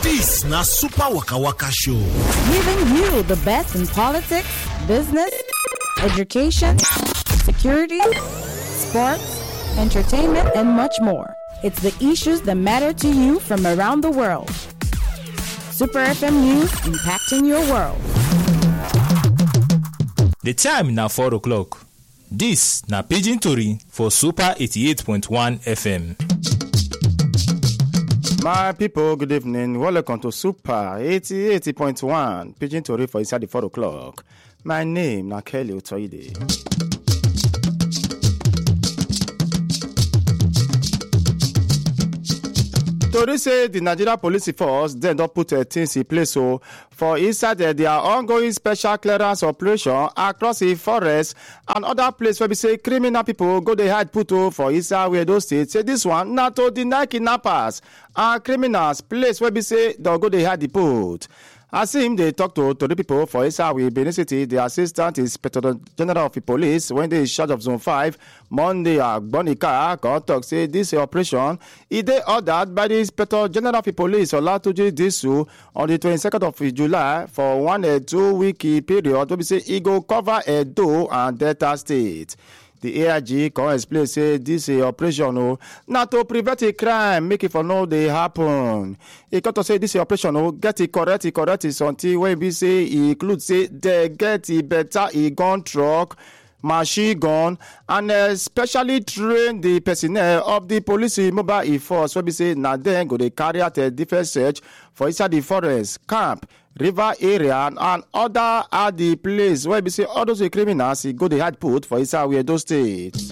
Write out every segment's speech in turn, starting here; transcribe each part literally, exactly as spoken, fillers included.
This na Super Waka Waka Show. Giving you the best in politics, business, education, security, sports, entertainment, and much more. It's the issues that matter to you from around the world. Super F M News, impacting your world. The time now four o'clock. This na Pidgin Tori for Super eighty-eight point one F M. My people, good evening. Welcome to Super eighty-eight point one Pidgin Tori for inside the four o'clock. My name na Kelly Otoide. Tori say the Nigeria Police Force then don't put uh, things in place so for inside uh, their ongoing special clearance operation across the forest and other places where we say criminal people go they hide put for inside where those states. Say this one not to deny kidnappers and criminals place where we say they go they hide the put. As him, they talk to, to the people for Isawi, Benin City, the Assistant Inspector General of the Police, when they in charge of Zone five, Monday, Bonica, God talk, say this operation, it they ordered by the Inspector General of the Police, Olatuji Disu, on the twenty-second of July, for one uh, two-week period, where we say it go cover Edo and Delta State. The A I G can explain say this uh, operation oh, not to prevent a crime, make it for no they happen. He got to say this operation oh, get it correct, it correct is until when we say it includes say they get it better a gun truck, machine gun, and especially train the personnel of the police mobile force. Where we say now then go they carry out a different search for inside the forest, camp, river area and other are the place where we say all those criminals go they had put for inside where those states.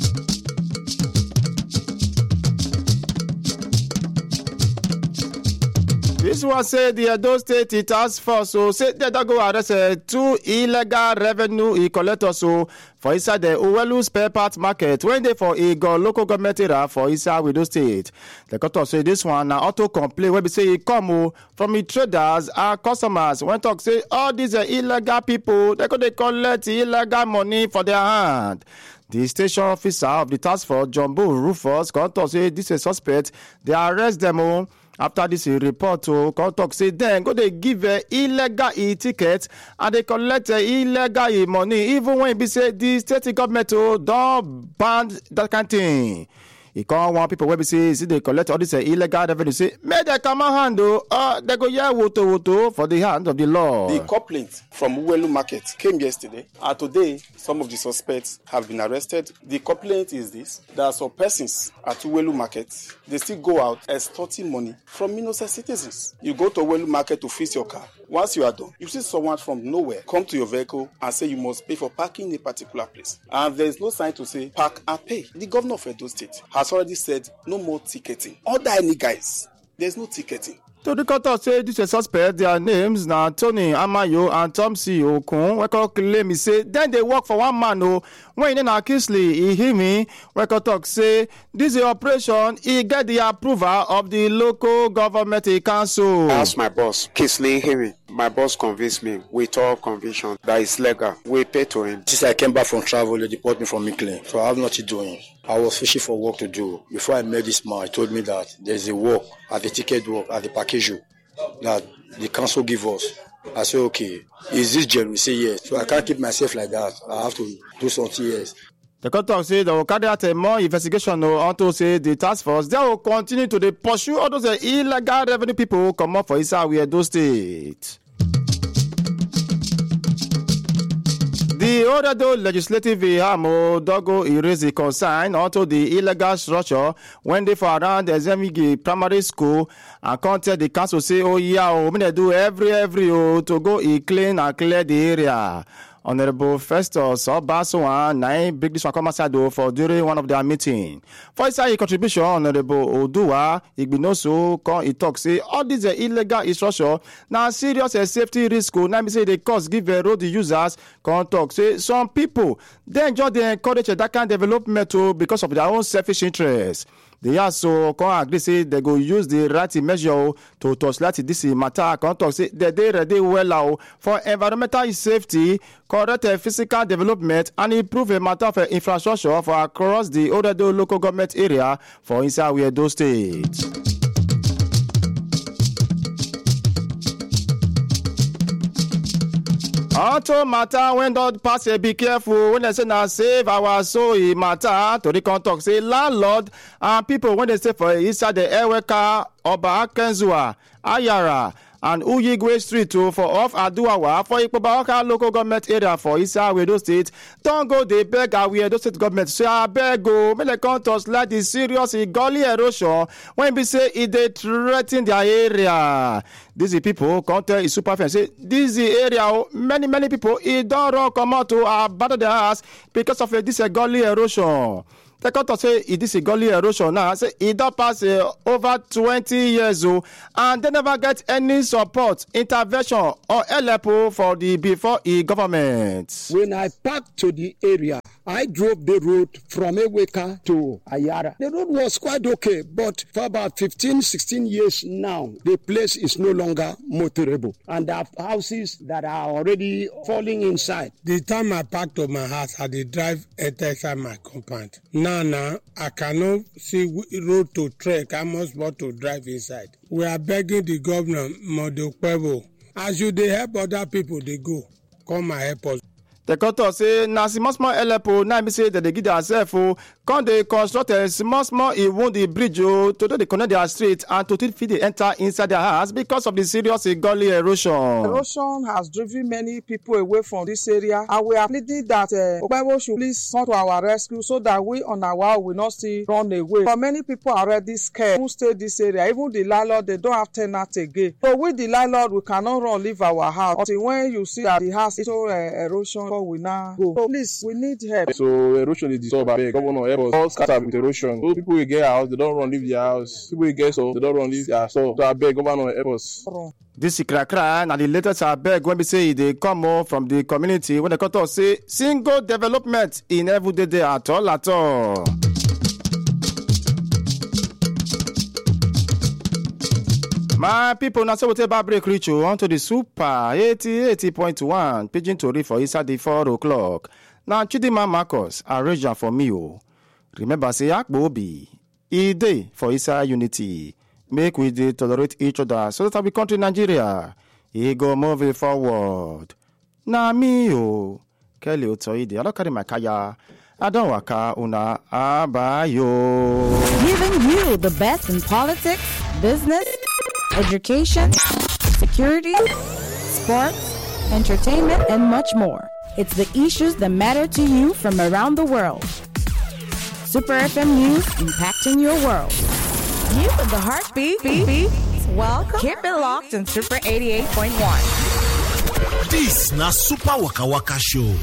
This one say the Edo State task force so say they go arrest uh, two illegal revenue collectors so for inside the Owelu spare parts market when they for a go local government area for inside Edo State. The court say this one now auto complaint where we say it come from the traders and customers when talk say all these uh, illegal people they go they collect illegal money for their hand. The station officer of the task force, Jumbo Rufus, can say this is a suspect. They arrest them all. After this report, to talk say then go they give uh, illegal e-tickets and they collect uh, illegal e-money even when we say the state government oh, don't ban that kind of thing. He call one people where we say see they collect all this uh, illegal revenue. Say may they come and handle uh, they go yeah woto woto for the hand of the law. The complaint from Uwelu Market came yesterday and today some of the suspects have been arrested. The complaint is this: there are some persons at Uwelu Market, they still go out extorting money from innocent citizens. You go to Uwelu Market to fix your car. Once you are done, you see someone from nowhere come to your vehicle and say you must pay for parking in a particular place. And there is no sign to say park and pay. The governor of Edo State has already said no more ticketing. Other any guys, there's no ticketing. To the court say this is suspect, their names now Tony Amayo and Tom C. Okun. We can claim he say then they work for one man oh when in a Kisley he hear me. We can talk say this is operation he get the approval of the local government council. Ask my boss, Kisley hear me. My boss convinced me with all conviction that it's legal. We pay to him. Since I came back from travel, they deported me from Miklin, so I have nothing doing. I was fishing for work to do. Before I met this man, he told me that there's a work at the ticket work at the package that the council give us. I said, okay, is this genuine? He said yes. So I can't keep myself like that. I have to do something else. The court talk say they will carry out a more investigation until say the task force they will continue to they pursue all those illegal revenue people who come up for Isa Edo State. The Oredo Legislative Hamo Dogo erase the concern onto the illegal structure when they for around the Zemigi Primary School and contact the council say, oh yeah, oh, we do every every oh, to go e clean and clear the area. Honorable Festus Obasowan nine big this one come aside for during one of their meeting. For his contribution, Honorable Odua Igbinoso come he talk say all these uh, illegal structure now serious uh, safety risk. Now me say they cause give uh, road users come talk say some people then just they encourage uh, that kind of development uh, because of their own selfish interest. They also come agree say they go use the right measure to torchlight this matter. Come talk say they dey ready well for environmental safety, correct physical development, and improve a matter of infrastructure for across the Oredo local government area for inside Edo State. Auto matter when don't pass a be careful when they say now save our soul e matter to the talk say landlord and people when they say for inside the Eweka Oba Kenzua Ayara and Uyigwe Street too for off Aduawa for Ikpobaoka local government area for Isa Edo State. Don't go they beg our Edo State government. So I beg go make the counters like the serious gully erosion when we say it they threaten their area. These people come tell is super fence. Say this area many many people it don't run come out to abandon their house because of uh, this uh, gully erosion. The court say it is a gully erosion now. Say it don't pass uh, over twenty years old and they never get any support, intervention or help for the before e government. When I packed to the area, I drove the road from Eweka to Ayara. The road was quite okay, but for about fifteen, sixteen years now, the place is no longer motorable. And there are houses that are already falling inside. The time I packed to my house, I did drive inside my compound. Now, now, I cannot see road to trek. I must want to drive inside. We are begging the governor, Modokwebo, as you they help other people, they go. Come and help us. The court say na small small help now be say that they give themselves o come dey construct a small small e wound the bridge o to do dey connect their street and to fit dey enter inside their house because of the serious gully erosion. Erosion has driven many people away from this area and we are pleading that uh, Okpebo should please come to our rescue so that we on our will not still run away. For many people are already scared who stay this area, even the landlord they don't have tenant again. So with the landlord we cannot run leave our house until when you see that the house is so uh, erosion. We now go. So please, we need help. So erosion is disturbed. Governor help us all scatter with erosion. Those people will get a house, they don't run leave their house. People will get so they don't run leave their store. So I beg governor help us. This is Krakra and the latest I beg when we say they come more from the community when the court say single development in every day at all at all. My people, now so we take back break reach you onto the super eighty point one Pigeon Tori for inside the four o'clock. Now Chidima Marcus arrange for me. Oh. Remember say Akbobi, e day for inside unity. Make we dey tolerate each other so that we country Nigeria. E go move forward. Na me oh. Kelly Otoide, I don't carry my kaya. I don't waka una abayo. Giving you the best in politics, business, education, security, sports, entertainment, and much more. It's the issues that matter to you from around the world. Super F M News, impacting your world. You with the heartbeat. Beat, beat. Welcome. Keep it locked in Super eighty-eight point one. This na Super Waka Waka Show.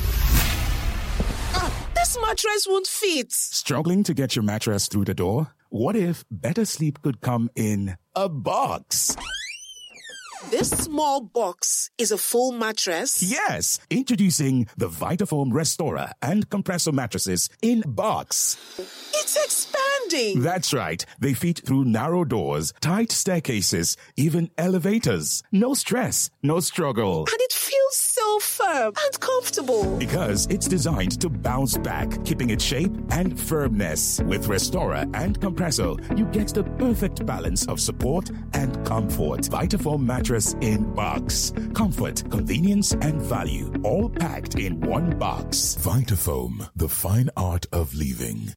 This mattress won't fit. Struggling to get your mattress through the door? What if better sleep could come in a box? This small box is a full mattress? Yes. Introducing the Vitafoam Restorer and Compressor mattresses in box. It's expanding. That's right. They fit through narrow doors, tight staircases, even elevators. No stress, no struggle. And it feels so firm and comfortable. Because it's designed to bounce back, keeping its shape and firmness. With Restorer and Compressor, you get the perfect balance of support and comfort. Vitafoam mattress in box. Comfort, convenience, and value. All packed in one box. Vitafoam, the fine art of living.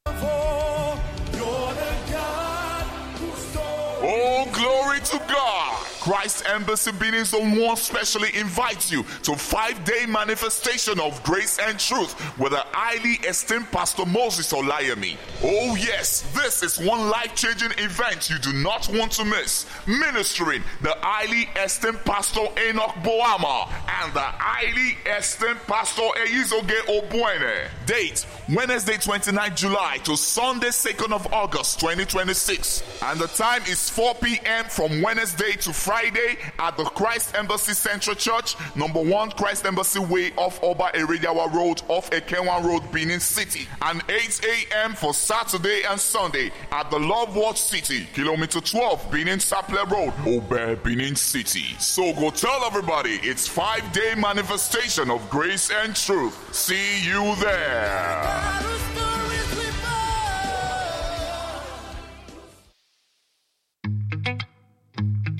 Oh, glory to God! Christ Embassy Benin Zone one specially invites you to a five-day manifestation of grace and truth with the highly esteemed Pastor Moses Olayemi. Oh yes, this is one life-changing event you do not want to miss. Ministering the highly esteemed Pastor Enoch Boama and the highly esteemed Pastor Eizoge Obuene. Date, Wednesday twenty-ninth July to Sunday second of August twenty twenty-six. And the time is four p.m. from Wednesday to Friday at the Christ Embassy Central Church, number one Christ Embassy Way off Oba Erediawa Road off Ekenwan Road, Benin City. And eight a.m. for Saturday and Sunday at the Love Watch City, kilometer twelve, Benin Saple Road, Obe, Benin City. So go tell everybody it's five-day manifestation of grace and truth. See you there.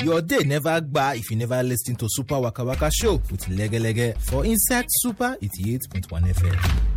Your day never gba if you never listen to Super Waka Waka Show with Lege Lege for Inside Super eighty-eight point one F M.